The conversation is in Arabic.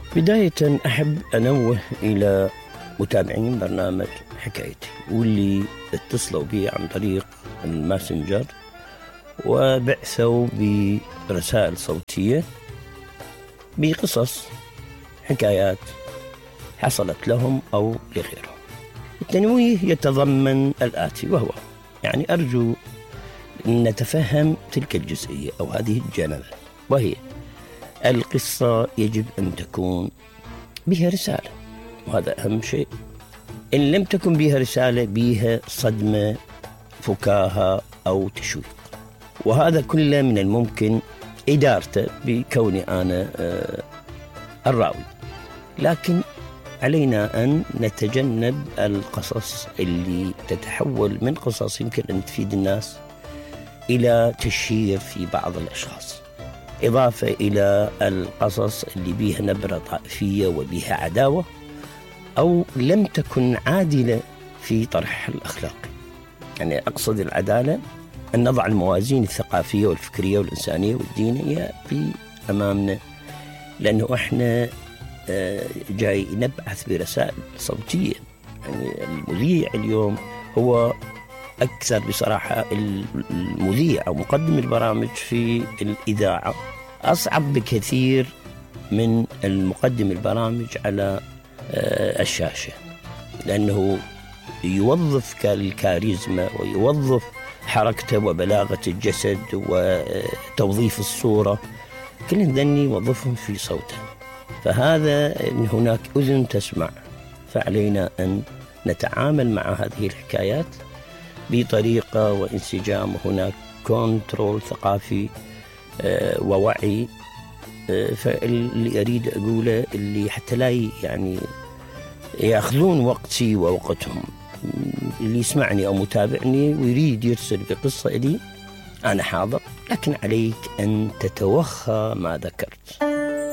بداية أحب أنوه إلى متابعين برنامج حكايتي واللي اتصلوا بي عن طريق الماسنجر وبعثوا برسائل صوتية بقصص حكايات حصلت لهم أو لغيرهم. التنويه يتضمن الآتي، وهو يعني أرجو أن نتفهم تلك الجزئية أو هذه الجانب، وهي القصة يجب أن تكون بها رسالة، وهذا أهم شيء. إن لم تكن بها رسالة بها صدمة، فكاهة أو تشويق، وهذا كله من الممكن إدارته بكوني أنا الراوي. لكن علينا أن نتجنب القصص اللي تتحول من قصص يمكن أن تفيد الناس إلى تشهير في بعض الأشخاص، إضافة إلى القصص اللي بيها نبرة طائفية وبيها عداوة أو لم تكن عادلة في طرح الأخلاقي. يعني أقصد العدالة أن نضع الموازين الثقافية والفكرية والإنسانية والدينية في أمامنا، لأنه إحنا جاي نبعث برسائل صوتية. يعني المذيع اليوم هو أكثر بصراحة، المذيع أو مقدم البرامج في الإذاعة أصعب بكثير من المقدم البرامج على الشاشة، لأنه يوظف الكاريزما ويوظف حركته وبلاغة الجسد وتوظيف الصورة، كل ذني يوظفهم في صوته. فهذا إن هناك أذن تسمع، فعلينا أن نتعامل مع هذه الحكايات بطريقة وانسجام، وهناك كنترول ثقافي ووعي. فاللي أريد أقوله اللي حتى لا يعني يأخذون وقتي ووقتهم، اللي يسمعني أو متابعني ويريد يرسل بقصة لي أنا حاضر، لكن عليك أن تتوخى ما ذكرت.